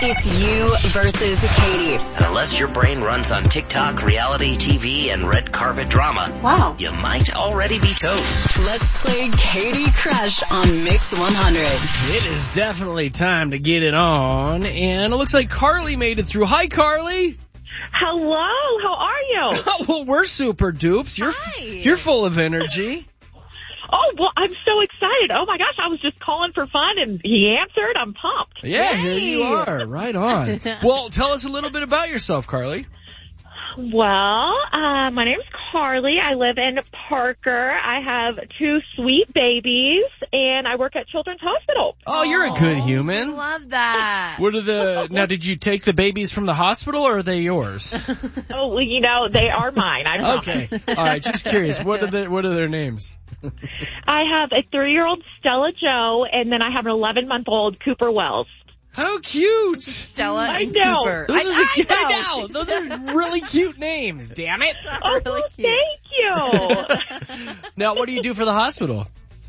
It's you versus Katie. And unless your brain runs on TikTok, reality TV, and red carpet drama, Wow. you might already be toast. Let's play Katie Crush on Mix 100. It is definitely time to get it on, and it looks like Carly made it through. Hi, Carly. Hello, how are you? Well, we're super dupes. You're full of energy. Oh, well, I'm so excited. Oh, my gosh, I was just calling for fun, and he answered. I'm pumped. Yeah, here you are. Right on. Well, tell us a little bit about yourself, Carly. Well, my name's Carly. I live in Parker. I have 2 sweet babies, and I work at Children's Hospital. Oh, you're a good human. Love that. What are now, did you take the babies from the hospital, or are they yours? Oh, well, you know, they are mine. Okay. All right, just curious. What are their names? I have a 3-year-old Stella Jo, and then I have an 11-month-old Cooper Wells. How cute. Stella I and know. Cooper. I know. Those are really cute names, damn it. Oh, Really well, cute. thank you. Now, what do you do for the hospital?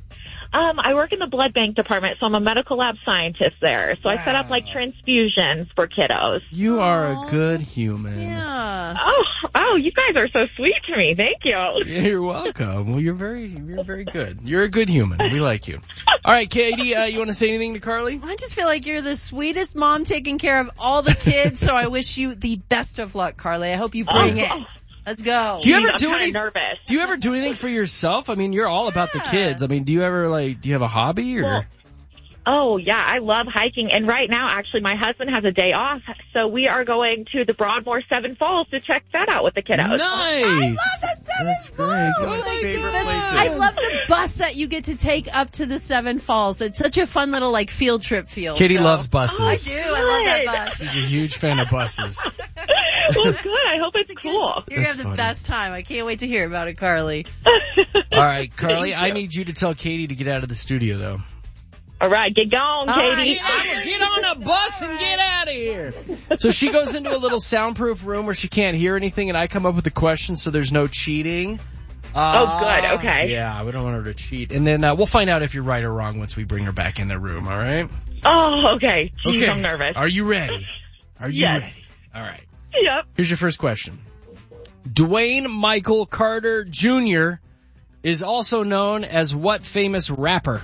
I work in the blood bank department, so I'm a medical lab scientist there. So I set up like transfusions for kiddos. You are a good human. Yeah. Oh, you guys are so sweet to me. Thank you. You're welcome. Well, you're very good. You're a good human. We like you. All right, Katie, you want to say anything to Carly? I just feel like you're the sweetest mom taking care of all the kids, so I wish you the best of luck, Carly. I hope you bring it. Let's go. Do you ever I'm do kinda any? nervous. Do you ever do anything for yourself? I mean, you're all about the kids. I mean, do you ever do you have a hobby or? Well, oh, yeah, I love hiking. And right now, actually, my husband has a day off, so we are going to the Broadmoor Seven Falls to check that out with the kiddos. Nice. I love the Seven That's great. Falls. One of Oh my my favorite goodness. places. I love the bus that you get to take up to the Seven Falls. It's such a fun little like field trip feel. Katie so. loves buses. I do. I love that bus. She's a huge fan of buses. Well, good. I hope it's cool. You're going to have the funny. best time. I can't wait to hear about it, Carly. All right, Carly, I need you to tell Katie to get out of the studio, though. All right, get going, Katie. Get on a bus and get out of here. So she goes into a little soundproof room where she can't hear anything, and I come up with a question so there's no cheating. Oh, good. Okay. Yeah, we don't want her to cheat. And then we'll find out if you're right or wrong once we bring her back in the room, all right? Oh, okay. Jeez, Okay. I'm nervous. Are you ready? Are you Yes. ready? All right. Yep. Here's your first question. Dwayne Michael Carter Jr. is also known as what famous rapper?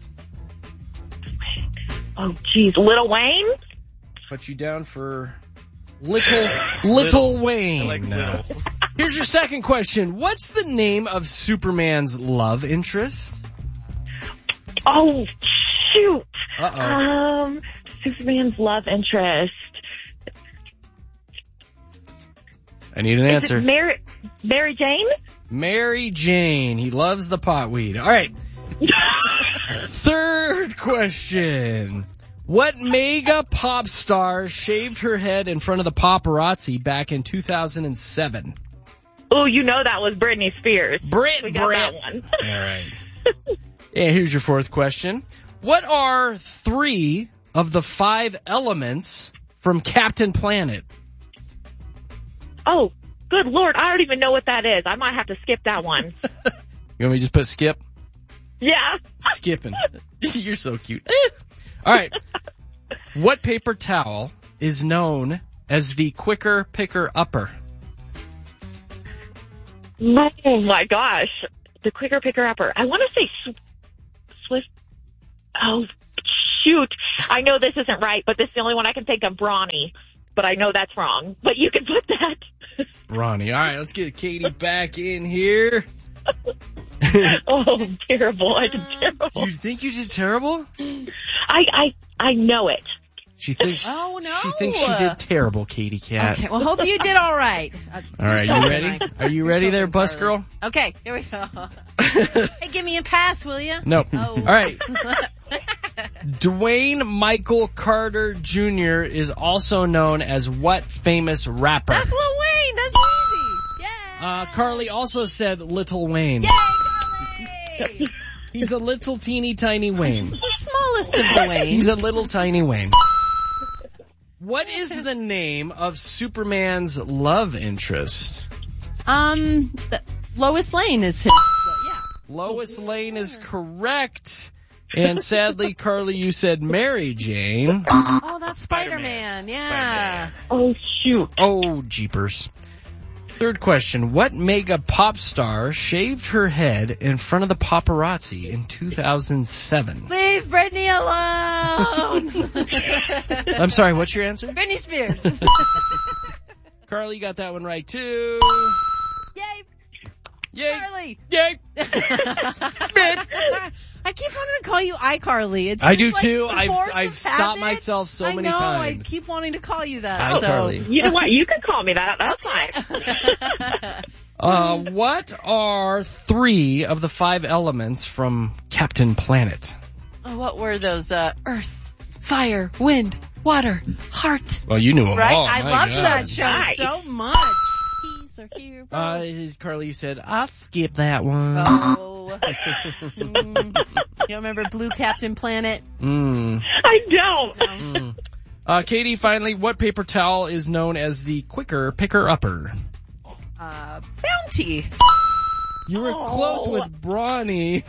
Oh, geez. Little Wayne? Put you down for Little Wayne. I like little. Here's your second question. What's the name of Superman's love interest? Oh, shoot. Uh-oh. Superman's love interest. I need an answer. Is it Mary Jane? Mary Jane. He loves the potweed. All right. Third question. What mega pop star shaved her head in front of the paparazzi back in 2007? Oh, you know that was Britney Spears. Brit. We got that one. All right. And here's your fourth question. What are 3 of the 5 elements from Captain Planet? Oh, good Lord. I don't even know what that is. I might have to skip that one. You want me to just put skip? Yeah. Skipping. You're so cute. All right. What paper towel is known as the quicker picker upper? Oh, my gosh. The quicker picker upper. I want to say Swift. Oh, shoot. I know this isn't right, but this is the only one I can think of, Brawny. But I know that's wrong. But you can put that. Ronnie. All right, let's get Katie back in here. Oh, terrible. I did terrible. You think you did terrible? I know it. She thinks. Oh, no. She thinks she did terrible, Katie Cat. Okay, well, hope you did all right. All right, you ready? Are you ready there, bus girl? Okay, here we go. Hey, give me a pass, will you? No. Oh. All right. Dwayne Michael Carter Jr. is also known as what famous rapper? That's Lil Wayne. That's easy. Yeah. Carly also said Little Wayne. Yay, Carly! He's a little teeny tiny Wayne. The smallest of the Waynes. He's a little tiny Wayne. What is the name of Superman's love interest? Lois Lane is his. Yeah. Lois Lane is correct. And sadly, Carly, you said Mary Jane. Oh, that's Spider-Man. Yeah. Oh, shoot. Oh, jeepers. Third question. What mega pop star shaved her head in front of the paparazzi in 2007? Leave Britney alone. I'm sorry, what's your answer? Britney Spears. Carly, you got that one right, too. Yay. Yay. Carly. Yay. I keep wanting to call you iCarly. I do, too. the I've force of stopped habit. myself so many I know. times. I keep wanting to call you that. iCarly. You know what? You can call me that. That's fine. What are 3 of the 5 elements from Captain Planet? Oh, what were those? Earth, fire, wind, water, heart. Well, you knew them Right? all. I My loved God. that show Nice. so much. Peace or hero. Carly, you said, I'll skip that one. Oh. You remember Blue Captain Planet? I don't. Katie, finally, what paper towel is known as the quicker picker-upper? Bounty. You were close with Brawny.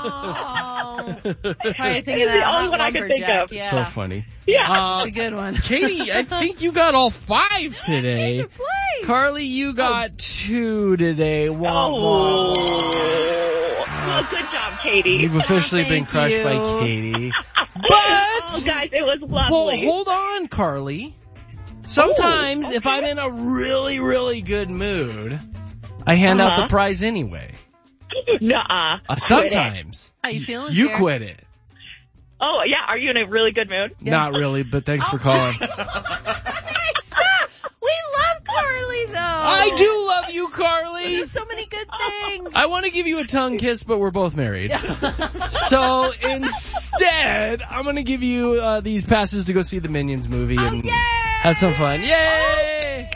Oh. Probably thinking It's the that only one I could think lumberjack. of. Yeah. So funny. Yeah. It's a good one. Katie, I think you got all 5 today. Good play. Carly, you got 2 today. Womp Oh. womp. Well, good job, Katie. You've officially been Thank crushed you. by Katie. Oh, guys, it was Well, lovely. hold on, Carly. Sometimes, if I'm in a really, really good mood, I hand out the prize anyway. Nuh-uh. Sometimes. How you feeling, You Jared? quit it. Oh, yeah. Are you in a really good mood? Not really, but thanks for calling. Hey, stop! We love Carly, though. I do love you, Carly. There's so many good things. I want to give you a tongue kiss, but we're both married. So instead, I'm going to give you these passes to go see the Minions movie and yay! have some fun. Yay!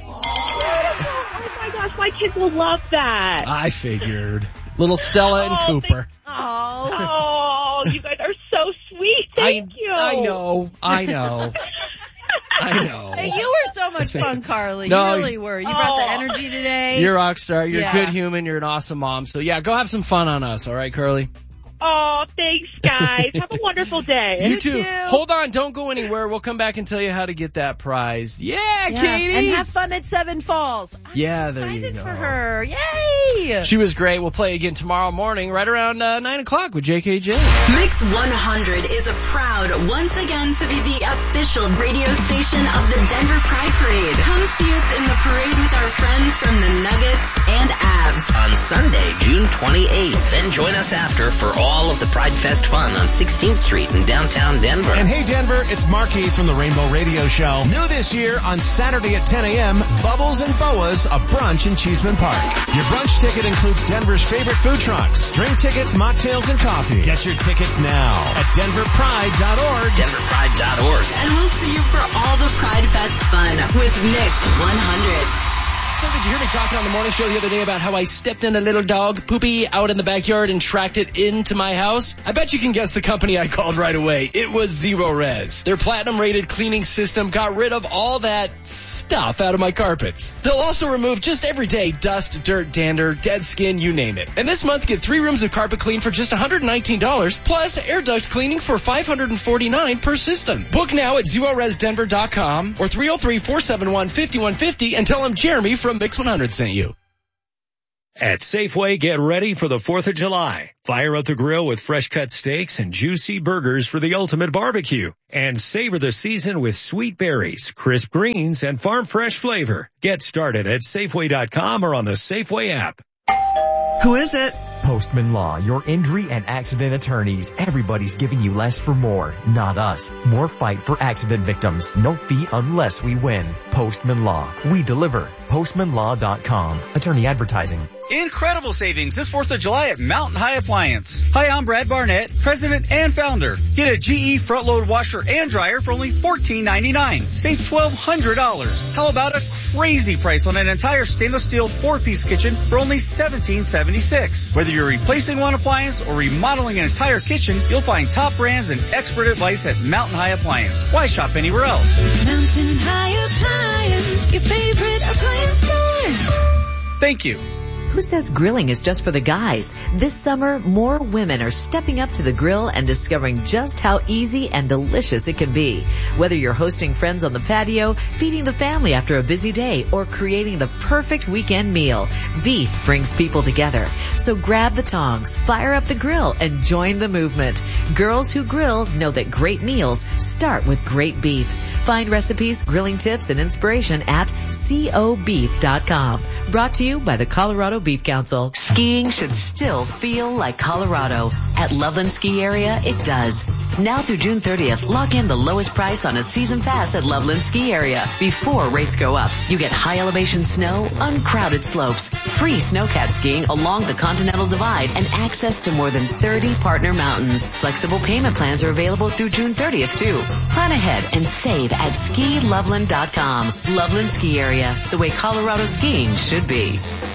Oh, my gosh. My kids will love that. I figured. Little Stella and Cooper. Oh. Oh, you guys are so sweet. Thank you. I know. I know. Hey, you were so much fun, Carly. No, You really were. You brought the energy today. You're a rock star. You're Yeah. a good human. You're an awesome mom. So yeah, go have some fun on us. All right, Carly? Oh, thanks, guys. Have a wonderful day. You too. Hold on. Don't go anywhere. We'll come back and tell you how to get that prize. Yeah, Katie. And have fun at Seven Falls. I'm Yeah, so there you excited go. for her. Yay! She was great. We'll play again tomorrow morning right around 9 o'clock with JKJ. Mix 100 is a proud once again to be the official radio station of the Denver Pride Parade. Come see us in the parade with our friends from the Nuggets and Avs. On Sunday, June 28th. Then join us after for all of the Pride Fest fun on 16th Street in downtown Denver. And hey Denver, it's Marky from the Rainbow Radio Show. New this year on Saturday at 10 a.m., Bubbles and Boas, a brunch in Cheeseman Park. Your brunch ticket includes Denver's favorite food trucks, drink tickets, mocktails, and coffee. Get your tickets now at denverpride.org. DenverPride.org. And we'll see you for all the Pride Fest fun with Mix 100. So did you hear me talking on the morning show the other day about how I stepped in a little dog poopy out in the backyard and tracked it into my house? I bet you can guess the company I called right away. It was Zero Res. Their platinum-rated cleaning system got rid of all that stuff out of my carpets. They'll also remove just everyday dust, dirt, dander, dead skin, you name it. And this month, get 3 rooms of carpet clean for just $119, plus air duct cleaning for $549 per system. Book now at ZeroResDenver.com or 303-471-5150 and tell them Jeremy from Mix 100 sent you. At Safeway, get ready for the 4th of July. Fire up the grill with fresh-cut steaks and juicy burgers for the ultimate barbecue. And savor the season with sweet berries, crisp greens, and farm-fresh flavor. Get started at Safeway.com or on the Safeway app. Who is it? Postman Law, your injury and accident attorneys. Everybody's giving you less for more. Not us. More fight for accident victims. No fee unless we win. Postman Law. We deliver. PostmanLaw.com. Attorney advertising. Incredible savings this 4th of July at Mountain High Appliance. Hi, I'm Brad Barnett, president and founder. Get a GE front-load washer and dryer for only $14.99. Save $1,200. How about a crazy price on an entire stainless steel 4-piece kitchen for only $17.76? Whether you're replacing one appliance or remodeling an entire kitchen, you'll find top brands and expert advice at Mountain High Appliance. Why shop anywhere else? Mountain High Appliance, your favorite appliance store. Thank you. Who says grilling is just for the guys? This summer, more women are stepping up to the grill and discovering just how easy and delicious it can be. Whether you're hosting friends on the patio, feeding the family after a busy day, or creating the perfect weekend meal, beef brings people together. So grab the tongs, fire up the grill, and join the movement. Girls who grill know that great meals start with great beef. Find recipes, grilling tips, and inspiration at cobeef.com. Brought to you by the Colorado Beef Council. Skiing should still feel like Colorado. At Loveland Ski Area, it does. Now through June 30th, lock in the lowest price on a season pass at Loveland Ski Area before rates go up. You get high elevation snow, uncrowded slopes, free snowcat skiing along the Continental Divide, and access to more than 30 partner mountains. Flexible payment plans are available through June 30th too. Plan ahead and save at skiloveland.com. Loveland Ski Area, the way Colorado skiing should be.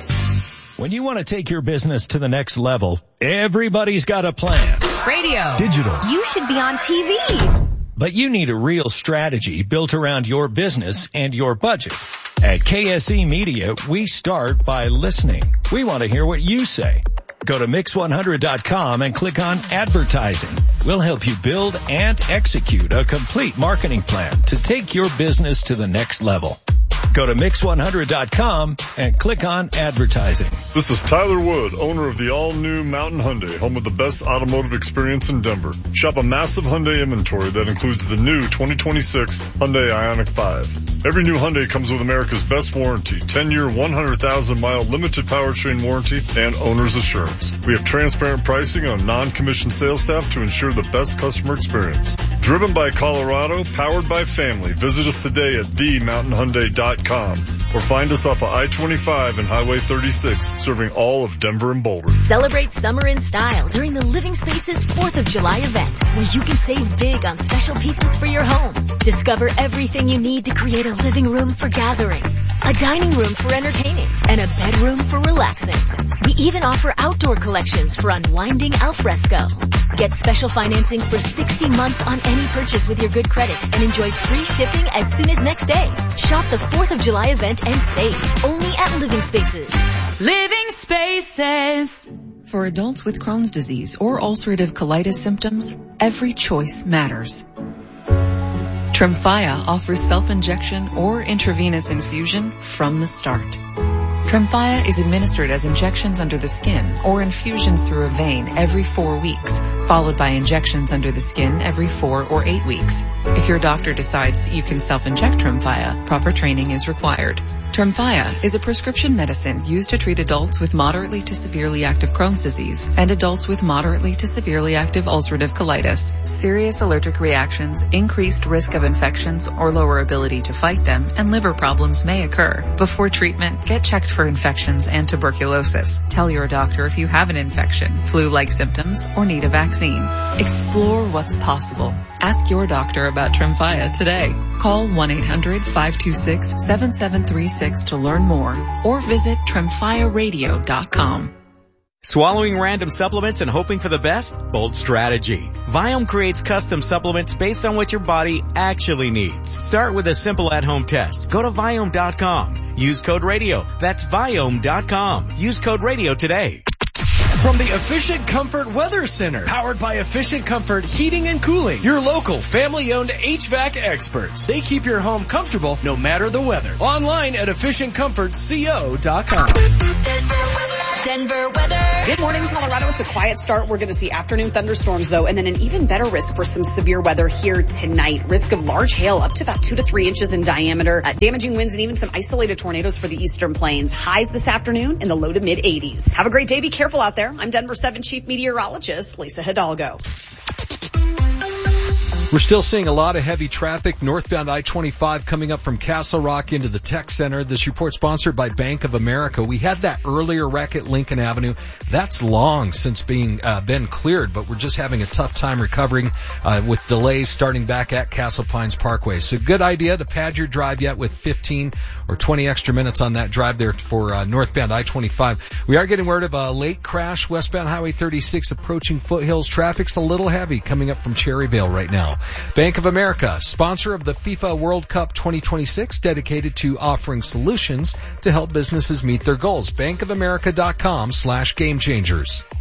When you want to take your business to the next level, everybody's got a plan. Radio. Digital. You should be on TV. But you need a real strategy built around your business and your budget. At KSE Media, we start by listening. We want to hear what you say. Go to mix100.com and click on advertising. We'll help you build and execute a complete marketing plan to take your business to the next level. Go to mix100.com and click on advertising. This is Tyler Wood, owner of the all-new Mountain Hyundai, home of the best automotive experience in Denver. Shop a massive Hyundai inventory that includes the new 2026 Hyundai Ioniq 5. Every new Hyundai comes with America's best warranty, 10-year, 100,000-mile limited powertrain warranty, and owner's assurance. We have transparent pricing on non-commissioned sales staff to ensure the best customer experience. Driven by Colorado, powered by family. Visit us today at themountainhyundai.com or find us off of I-25 and Highway 36, serving all of Denver and Boulder. Celebrate summer in style during the Living Spaces 4th of July event, where you can save big on special pieces for your home. Discover everything you need to create a living room for gathering, a dining room for entertaining, and a bedroom for relaxing. We even offer outdoor collections for unwinding al fresco. Get special financing for 60 months on any purchase with your good credit and enjoy free shipping as soon as next day. Shop the 4th of July event and save only at Living Spaces. Living Spaces. For adults with Crohn's disease or ulcerative colitis symptoms, every choice matters. Tremfya offers self-injection or intravenous infusion from the start. Tremfya is administered as injections under the skin or infusions through a vein every 4 weeks, followed by injections under the skin every 4 or 8 weeks. If your doctor decides that you can self-inject Tremfya, proper training is required. Tremfya is a prescription medicine used to treat adults with moderately to severely active Crohn's disease and adults with moderately to severely active ulcerative colitis. Serious allergic reactions, increased risk of infections or lower ability to fight them, and liver problems may occur. Before treatment, get checked for infections and tuberculosis. Tell your doctor if you have an infection, flu-like symptoms, or need a vaccine. Explore what's possible. Ask your doctor about Tremfya today. Call 1-800-526-7736 to learn more or visit tremfyaradio.com. Swallowing random supplements and hoping for the best? Bold strategy. Viome creates custom supplements based on what your body actually needs. Start with a simple at-home test. Go to Viome.com. Use code radio. That's Viome.com. Use code radio today. From the Efficient Comfort Weather Center, powered by Efficient Comfort Heating and Cooling, your local family-owned HVAC experts. They keep your home comfortable no matter the weather. Online at efficientcomfortco.com. Denver weather. Good morning, Colorado. It's a quiet start. We're going to see afternoon thunderstorms, though, and then an even better risk for some severe weather here tonight. Risk of large hail up to about 2 to 3 inches in diameter, damaging winds and even some isolated tornadoes for the eastern plains. Highs this afternoon in the low to mid 80s. Have a great day. Be careful out there. I'm Denver 7 Chief Meteorologist Lisa Hidalgo. We're still seeing a lot of heavy traffic northbound I-25 coming up from Castle Rock into the Tech Center. This report sponsored by Bank of America. We had that earlier wreck at Lincoln Avenue. That's long since been cleared, but we're just having a tough time recovering with delays starting back at Castle Pines Parkway. So good idea to pad your drive yet with 15 or 20 extra minutes on that drive there for northbound I-25. We are getting word of a late crash westbound Highway 36 approaching Foothills. Traffic's a little heavy coming up from Cherryvale right now. Bank of America, sponsor of the FIFA World Cup 2026, dedicated to offering solutions to help businesses meet their goals. bankofamerica.com/gamechangers.